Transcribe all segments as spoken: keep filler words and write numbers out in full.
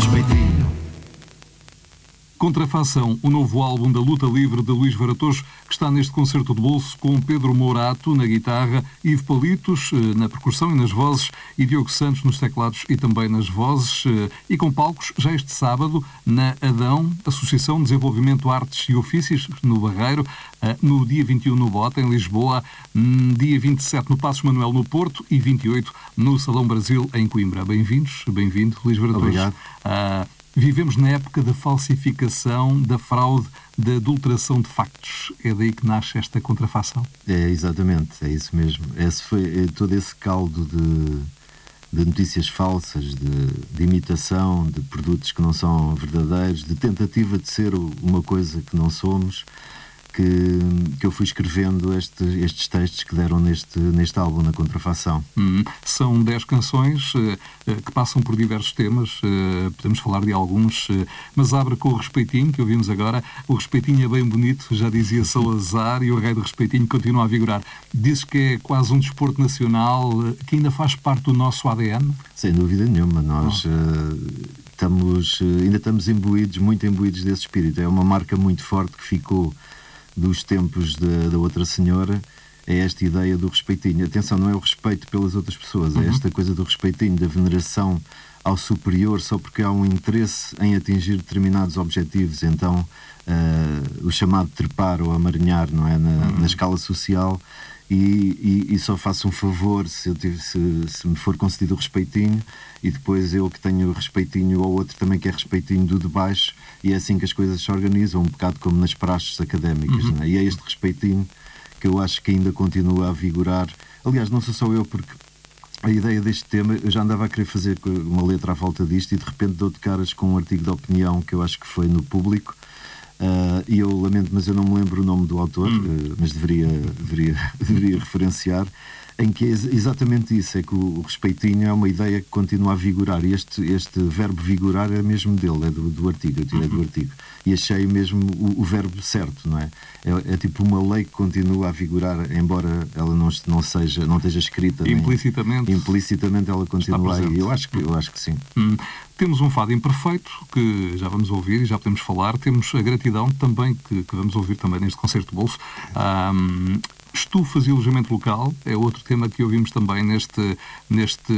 Respeitinho. Contrafação, o novo álbum da Luta Livre de Luís Varatojo, que está neste concerto de bolso com Pedro Mourato na guitarra, Ivo Palitos na percussão e nas vozes e Diogo Santos nos teclados e também nas vozes, e com palcos já este sábado na Adão, Associação de Desenvolvimento Artes e Ofícios, no Barreiro, no dia vinte e um no Bota, em Lisboa, dia vinte e sete no Passos Manuel, no Porto, e vinte e oito no Salão Brasil, em Coimbra. Bem-vindos, bem-vindo, Luís Varatojo. Obrigado. Uh, Vivemos na época da falsificação, da fraude, da adulteração de factos. É daí que nasce esta contrafação? É, exatamente, é isso mesmo. Esse foi é, todo esse caldo de, de notícias falsas, de, de imitação, de produtos que não são verdadeiros, de tentativa de ser uma coisa que não somos, que, que eu fui escrevendo este, estes textos que deram neste, neste álbum, na Contrafação. Hum, são dez canções uh, uh, que passam por diversos temas, uh, podemos falar de alguns, uh, mas abre com o Respeitinho, que ouvimos agora. O Respeitinho é bem bonito, já dizia Salazar, e o rei do Respeitinho continua a vigorar. Dizes que é quase um desporto nacional, uh, que ainda faz parte do nosso A D N? Sem dúvida nenhuma, nós... Oh. Uh, estamos, uh, ainda estamos imbuídos, muito imbuídos desse espírito. É uma marca muito forte que ficou dos tempos da, da outra senhora, é esta ideia do respeitinho. Atenção, não é o respeito pelas outras pessoas, uhum. É esta coisa do respeitinho, da veneração ao superior, só porque há um interesse em atingir determinados objetivos. Então, uh, o chamado trepar ou amaranhar, não é? Na, uhum. na escala social, e, e, e só faço um favor se, eu tive, se, se me for concedido o respeitinho, e depois eu que tenho o respeitinho ao outro também quer respeitinho do de baixo, e é assim que as coisas se organizam, um bocado como nas praxes académicas, uhum. não é? E é este respeitinho que eu acho que ainda continua a vigorar. Aliás, não sou só eu, porque a ideia deste tema, eu já andava a querer fazer uma letra à volta disto, e de repente dou de caras com um artigo de opinião que eu acho que foi no Público. Uh, e eu lamento, mas eu não me lembro o nome do autor, hum. uh, mas deveria, deveria, deveria referenciar, em que é exatamente isso, é que o, o respeitinho é uma ideia que continua a vigorar, e este, este verbo vigorar é mesmo dele, é do, do artigo, eu tirei do artigo, e achei mesmo o, o verbo certo, não é? é? É tipo uma lei que continua a vigorar, embora ela não, não, seja, não esteja escrita. Implicitamente. Nem, implicitamente ela continua aí, eu acho que, eu acho que sim. Hum. Temos um fado imperfeito, que já vamos ouvir e já podemos falar. Temos a gratidão também, que, que vamos ouvir também neste concerto de bolso. Um, estufas e alojamento local é outro tema que ouvimos também neste, neste,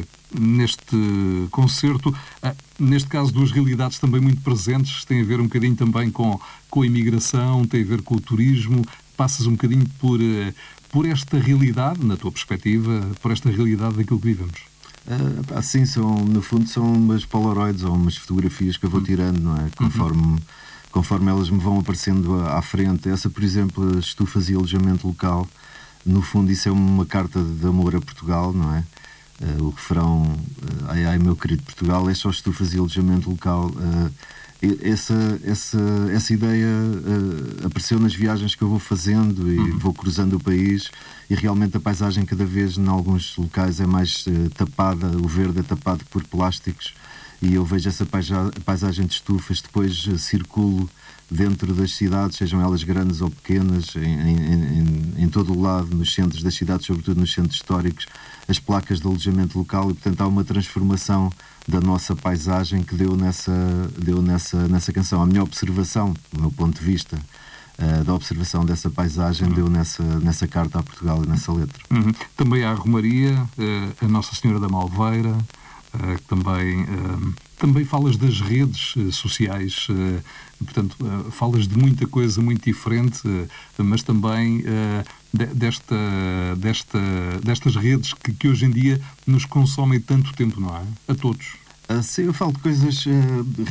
neste concerto. Uh, neste caso, duas realidades também muito presentes. Tem a ver um bocadinho também com, com a imigração, tem a ver com o turismo. Passas um bocadinho por, uh, por esta realidade, na tua perspectiva, por esta realidade daquilo que vivemos. Uh, assim, são, no fundo são umas polaroids ou umas fotografias que eu vou tirando, não é? Conforme, uhum. conforme elas me vão aparecendo à, à frente. Essa, por exemplo, as estufas e alojamento local, no fundo isso é uma carta de amor a Portugal, não é? Uh, o refrão, uh, ai ai meu querido Portugal, é só estufas e alojamento local. Uh, essa, essa, essa ideia uh, apareceu nas viagens que eu vou fazendo e uhum. vou cruzando o país, e realmente a paisagem cada vez em alguns locais é mais uh, tapada, o verde é tapado por plásticos, e eu vejo essa paisa- paisagem de estufas, depois uh, circulo dentro das cidades, sejam elas grandes ou pequenas, em, em, em, em todo o lado, nos centros das cidades, sobretudo nos centros históricos, as placas de alojamento local, e portanto há uma transformação da nossa paisagem que deu nessa, deu nessa, nessa canção. A minha observação, do meu ponto de vista, uh, da observação dessa paisagem, uhum. deu nessa, nessa carta a Portugal e nessa letra. Uhum. Também há a Romaria, uh, a Nossa Senhora da Malveira, uh, que também, uh, também falas das redes uh, sociais, uh, portanto, uh, falas de muita coisa muito diferente, uh, mas também uh, de, desta, desta, destas redes que, que hoje em dia nos consomem tanto tempo, não é? A todos. Uh, sim, eu falo de coisas... Uh,